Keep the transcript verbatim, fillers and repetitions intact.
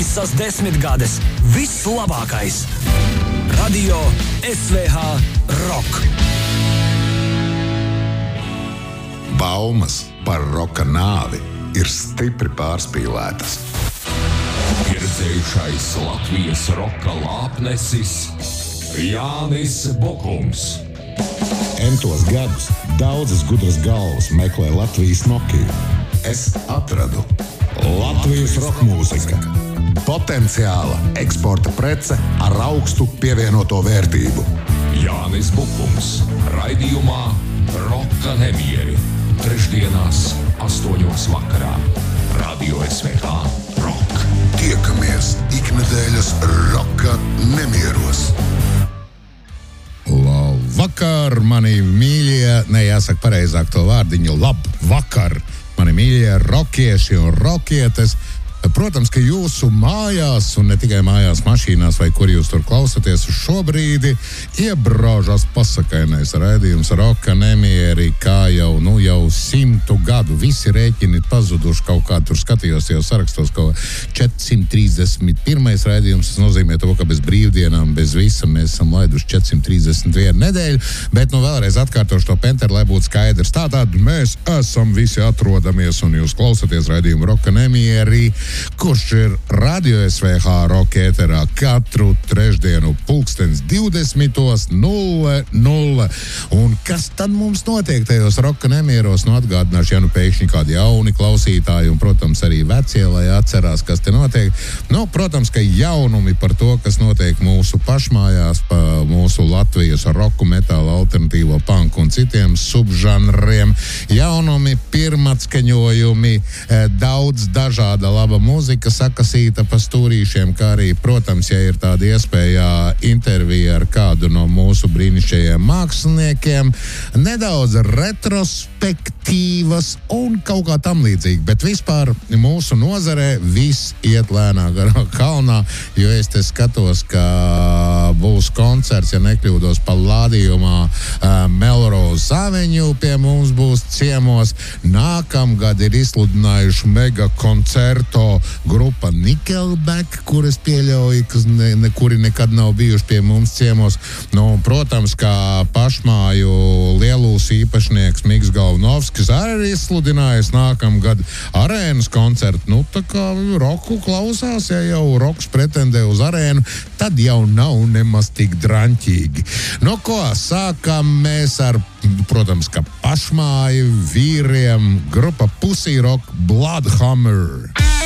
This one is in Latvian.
Visas desmitgades, viss labākais. Radio S V H Rock. Baumas par roka nāvi ir stipri pārspīlētas. Pieredzējušais Latvijas roka lāpnesis Jānis Bukums. Entos gadus daudzas gudras galvas meklē Latvijas Nokiju. Es atradu Latvijas rokmūzika. Potenciāla eksporta prece ar augstu pievienoto vērtību. Jānis Bukums. Raidījumā Roka nemieri. Trešdienās astoņos vakarā. Radio S V H Rock. Tiekamies iknedēļas roka nemieros. Labvakar, mani mīļie, ne jāsaka pareizāk to vārdiņu, labvakar, mani mīļie rokieši un rokietes. Protams, ka jūsu mājās, un ne tikai mājās, mašīnās, vai kur jūs tur klausaties uz šo brīdi, iebraužās pasakainais raidījums Roka nemieri, kā jau, nu, jau simtu gadu. Visi rēķini pazuduši kaut kā, tur skatījos jau sarakstos, kaut četrsimt trīsdesmit pirmais raidījums. Tas nozīmē to, ka bez brīvdienām, bez visa mēs esam laiduši četrsimt trīsdesmit vienu nedēļu, bet nu vēlreiz atkārtošu to penteru, lai būtu skaidrs. Tātad mēs esam visi atrodamies, un jūs klausaties raidījumu Roka nemieri, kurš ir Radio S V H Rock ēterā katru trešdienu pulkstens divdesmitos nulle nulle. Un kas tad mums notiek tajos Roka nemieros? Nu, atgādināšu, ja nu pēkšņi kādi jauni klausītāji un, protams, arī vecie, lai atcerās, kas te notiek. Nu, protams, ka jaunumi par to, kas notiek mūsu pašmājās, pa mūsu Latvijas roku, metāla, alternatīvo panku un citiem subžanriem. Jaunumi, pirmatskaņojumi, daudz dažāda laba mūzika sakasīta pa stūrīšiem, kā arī, protams, ja ir tāda iespēja intervija ar kādu no mūsu brīnišķajiem māksliniekiem, nedaudz retrospektīvas un kaut kā tam līdzīgi, bet vispār mūsu nozarē viss iet lēnā garā kalnā, jo es te skatos, ka būs koncerts, ja nekļūdos, Palladiumā, uh, Melrose Avenue pie mums būs ciemos. Nākamgad ir izsludinājuši mega koncerto grupa Nickelback, kuras pieļauju, kas ne, ne, kuri nekad nav bijuši pie mums ciemos. Nu, protams, kā pašmāju lielūs īpašnieks Miks Galvanovskis arī izsludinājis nākamgad arēnas koncertu. Nu, tā kā roku klausās, ja jau roks pretendē uz arēnu, tad jau nav nemaz tik draņķīgi. Nu, ko, sākam mēs ar, protams, ka pašmāju vīriem, grupa Pussy Rock Bloodhammer.